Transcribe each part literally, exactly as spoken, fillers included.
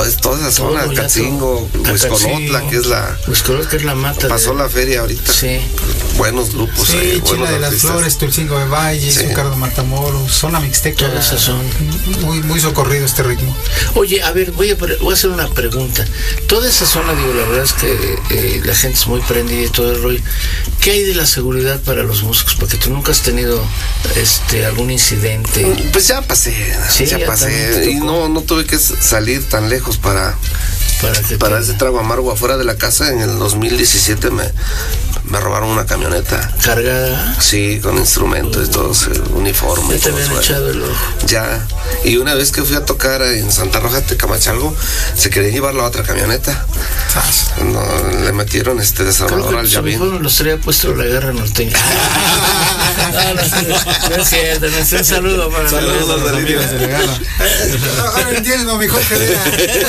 es toda esa zona, Todo, ya Catzingo, todo. Huizcolotla, que es la... Huizcolotla, que es la mata. Pasó de... la feria ahorita. Sí. Buenos grupos. Sí, ahí, China buenos de las artistas. Flores, Tulcingo de Valle, Sí. Zúcar de Matamoros, zona mixteca. Toda esa zona. Muy, muy socorrido este ritmo. Oye, a ver, voy a, pre- voy a hacer una pregunta. Toda esa zona, digo, la verdad es que eh, la gente es muy prendida y todo el rollo. ¿Qué hay de la seguridad para los músicos? Porque tú nunca has tenido este algún incidente. Pues ya pasé, Sí, ya, ya pasé. también te Y tocó. no, no tuve que salir tan lejos para, Para que para te- ese trago amargo afuera de la casa. En el dos mil diecisiete me, me robaron una camioneta. cargada. Sí, con instrumentos y todo, eh, uniforme. Ya y te todo habían eso. echado el ojo. Ya. Y una vez que fui a tocar en Santa Rosa de Camachalgo, se querían llevar la otra camioneta. No, le metieron este Creo desarmador que al su llavín. uniforme los traía puesto la guerra norteña. No, no, no es cierto, no es un saludo para Saludos, los Delirio. amigos de la guerra. Ahora entiendo, mi Jorge Vera.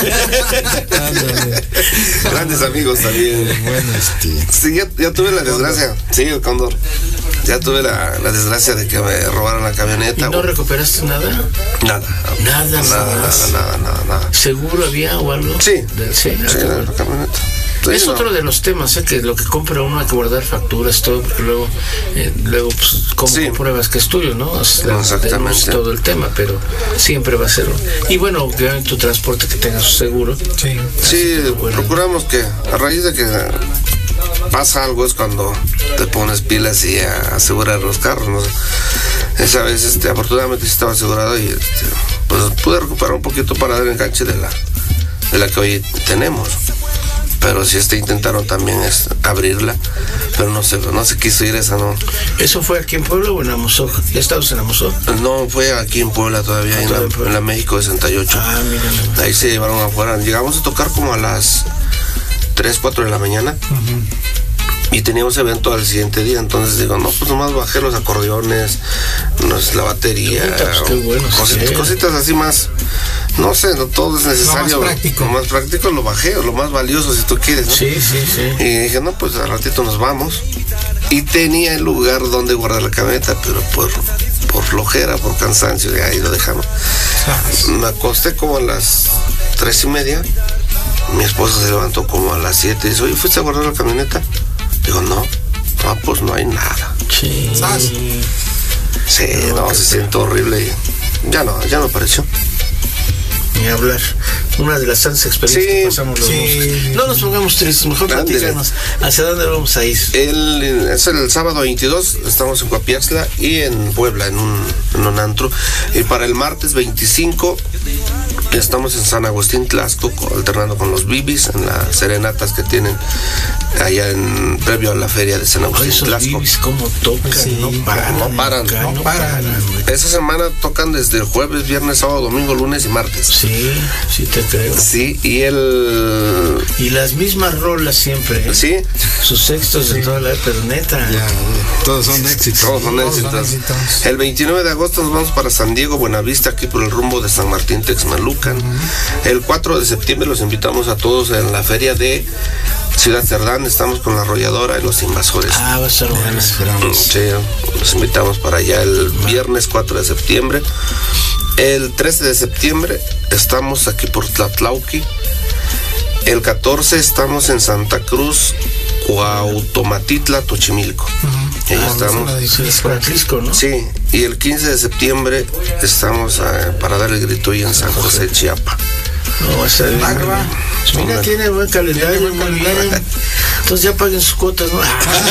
Grandes amigos también. Bueno, este. Sí, ya, ya tuve la desgracia. Sí, el Cóndor. Ya tuve la, la desgracia de que me robaron la ¿Y camioneta. no recuperaste nada? Nada. Nada, Nada, nada, más. nada, nada, nada. ¿Seguro había o algo? Sí. De- sí, ah, Sí, qué bueno. la camioneta. Sí, Es no. otro de los temas, ¿eh? Que lo que compra uno hay que guardar facturas, todo, porque luego, eh, luego pues, ¿cómo Sí. compruebas que es tuyo, no? Es la- Exactamente. tenemos todo el tema, pero siempre va a ser. Y bueno, obviamente tu transporte que tenga su seguro. Sí. Sí, bueno. procuramos que a raíz de que pasa algo es cuando te pones pilas y a asegurar los carros, ¿no? Esa vez, este, afortunadamente sí estaba asegurado y este, pues pude recuperar un poquito para dar enganche de la, de la que hoy tenemos. Pero sí este intentaron también es, abrirla, pero no se, no se quiso ir esa, no. ¿Eso fue aquí en Puebla o en Amozoc? ¿Ya estabas en Amozoc? No, fue aquí en Puebla todavía, Ah, en, todavía en la, Puebla. en la México sesenta y ocho. Ah, mira. no. Ahí se llevaron afuera. Llegamos a tocar como a las tres, cuatro de la mañana. Y teníamos evento al siguiente día, entonces digo, no, pues nomás bajé los acordeones, no es la batería, Qué bonita, pues, qué bueno, cositas, sí. cositas así más, no sé, no todo es necesario. Lo más práctico. Lo más práctico lo bajé, o lo más valioso si tú quieres, ¿no? Sí, sí, sí. Y dije, no, pues al ratito nos vamos. Y tenía el lugar donde guardar la camioneta, pero por, por flojera, por cansancio, y ahí lo dejamos. Me acosté como a las tres y media. Mi esposa se levantó como a las siete y dice, oye, ¿fuiste a guardar la camioneta? Digo, no, no, pues no hay nada. Sí. ¿Sabes? Sí, no, se siente horrible y ya no, ya no apareció. Ni hablar. Una de las tantas experiencias Sí, que pasamos los sí. músicos. No nos pongamos tristes, mejor Ándele. platícanos hacia dónde vamos a ir. El, es el sábado veintidós, estamos en Coapiaxtla y en Puebla, en un, en un antro. Y para el martes veinticinco, estamos en San Agustín Tlaxco, alternando con los Bibis, en las serenatas que tienen allá en previo a la feria de San Ay, Agustín esos Tlaxco. bibis cómo tocan, Sí, no paran. no paran, acá, no paran. güey. Esa semana tocan desde el jueves, viernes, sábado, domingo, lunes y martes. Sí, sí te creo. Sí, y el... Y las mismas rolas siempre, ¿eh? Sí, Sus textos de toda la pero neta. Ya, todos son éxitos. todos son Todos son éxitos. éxitos. El veintinueve de agosto nos vamos para San Diego, Buenavista, aquí por el rumbo de San Martín Texmelucan. El cuatro de septiembre los invitamos a todos en la feria de Ciudad Cerdán. Estamos con la Arrolladora y los Invasores. Ah, va a estar Ya bueno. lo esperamos. Sí, los invitamos para allá el viernes cuatro de septiembre. El trece de septiembre estamos aquí por Tlatlauqui. El catorce estamos en Santa Cruz, Cuautomatitla, Tochimilco. Ahí Ah, estamos. zona de Sí, es Francisco, ¿no? Sí, y el quince de septiembre estamos eh, para dar el grito ahí en San José, Chiapa. No, va a estar bien. Barba. Mira, tiene buen calendario, Tiene buen muy calendario. bien. Entonces ya paguen sus cuotas, ¿no?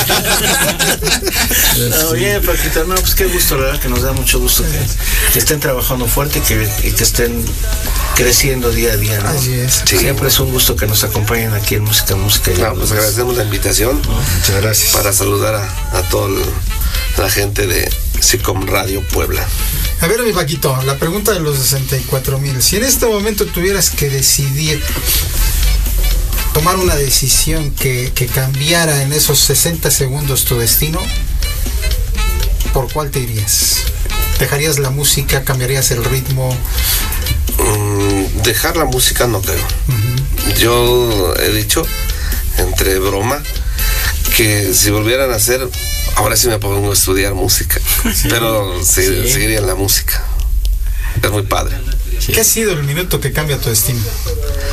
No, bien, Paquita, no, pues qué gusto, la verdad que nos da mucho gusto que, que estén trabajando fuerte y que, y que estén creciendo día a día, ¿no? Así es. Sí. Siempre es un gusto que nos acompañen aquí en Música Música. y No, pues agradecemos la invitación Muchas gracias. para saludar a, a toda la gente de SICOM Radio Puebla. A ver, mi Paquito, la pregunta de los sesenta y cuatro mil. Si en este momento tuvieras que decidir, tomar una decisión que, que cambiara en esos sesenta segundos tu destino, ¿por cuál te irías? ¿Dejarías la música? ¿Cambiarías el ritmo? Mm, dejar la música no creo. Ujú. Yo he dicho, entre broma, que si volvieran a hacer, ahora sí me pongo a estudiar música, pero sí, Sí. seguiría en la música. Es muy padre. ¿Qué ha sido el minuto que cambia tu destino?